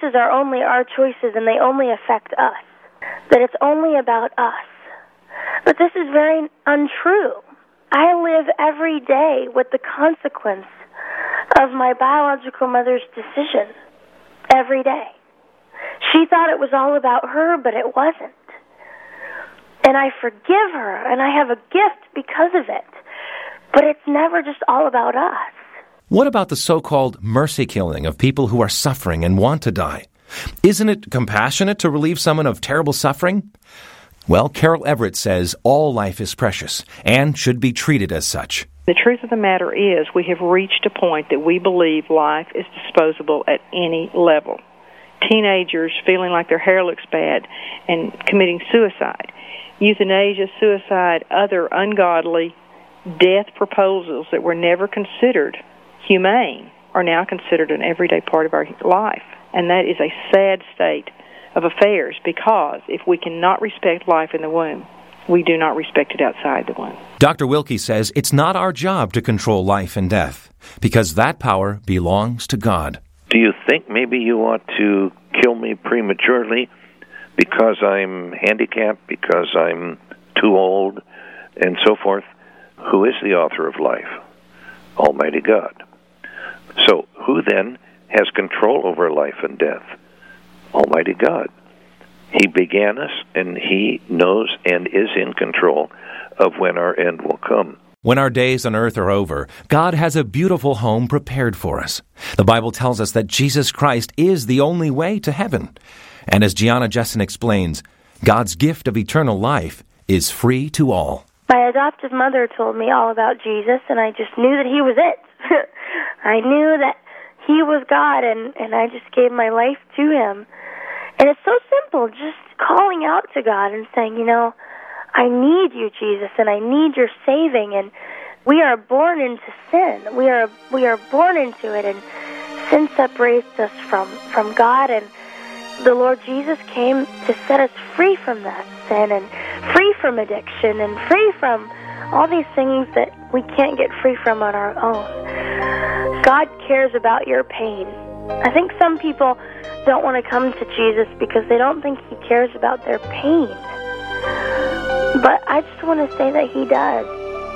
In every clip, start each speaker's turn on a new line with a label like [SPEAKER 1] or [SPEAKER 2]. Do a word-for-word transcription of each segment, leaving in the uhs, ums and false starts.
[SPEAKER 1] choices are only our choices and they only affect us, that it's only about us. But this is very untrue. I live every day with the consequence of my biological mother's decision every day. She thought it was all about her, but it wasn't. And I forgive her, and I have a gift because of it. But it's never just all about us.
[SPEAKER 2] What about the so-called mercy killing of people who are suffering and want to die? Isn't it compassionate to relieve someone of terrible suffering? Well, Carol Everett says all life is precious and should be treated as such.
[SPEAKER 3] The truth of the matter is we have reached a point that we believe life is disposable at any level. Teenagers feeling like their hair looks bad and committing suicide. Euthanasia, suicide, other ungodly death proposals that were never considered humane are now considered an everyday part of our life. And that is a sad state of affairs, because if we cannot respect life in the womb, we do not respect it outside the womb.
[SPEAKER 2] Doctor Wilkie says it's not our job to control life and death, because that power belongs to God.
[SPEAKER 4] Do you think maybe you want to kill me prematurely because I'm handicapped, because I'm too old, and so forth? Who is the author of life? Almighty God. So who then has control over life and death? Almighty God. He began us, and He knows and is in control of when our end will come.
[SPEAKER 2] When our days on earth are over, God has a beautiful home prepared for us. The Bible tells us that Jesus Christ is the only way to heaven. And as Gianna Jessen explains, God's gift of eternal life is free to all.
[SPEAKER 1] My adoptive mother told me all about Jesus, and I just knew that He was it. I knew that He was God, and, and I just gave my life to Him. And it's so simple, just calling out to God and saying, you know, I need you, Jesus, and I need your saving. And we are born into sin. We are we are born into it, and sin separates us from, from God. And the Lord Jesus came to set us free from that sin, and free from addiction, and free from all these things that we can't get free from on our own. God cares about your pain. I think some people don't want to come to Jesus because they don't think He cares about their pain. But I just want to say that He does.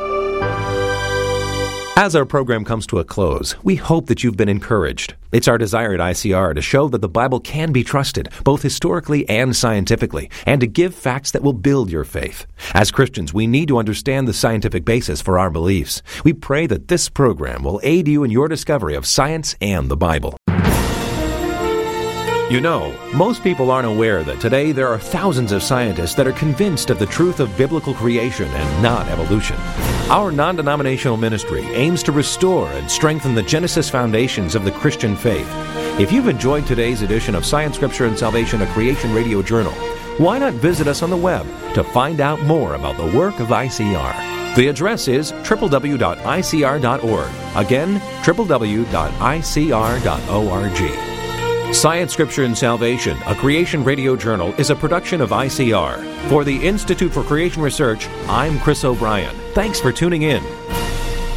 [SPEAKER 2] As our program comes to a close, we hope that you've been encouraged. It's our desire at I C R to show that the Bible can be trusted, both historically and scientifically, and to give facts that will build your faith. As Christians, we need to understand the scientific basis for our beliefs. We pray that this program will aid you in your discovery of science and the Bible. You know, most people aren't aware that today there are thousands of scientists that are convinced of the truth of biblical creation and not evolution. Our non-denominational ministry aims to restore and strengthen the Genesis foundations of the Christian faith. If you've enjoyed today's edition of Science, Scripture, and Salvation, a Creation Radio Journal, why not visit us on the web to find out more about the work of I C R? The address is w w w dot i c r dot org. Again, w w w dot i c r dot org. Science, Scripture, and Salvation, a Creation Radio Journal, is a production of I C R. For the Institute for Creation Research, I'm Chris O'Brien. Thanks for tuning in.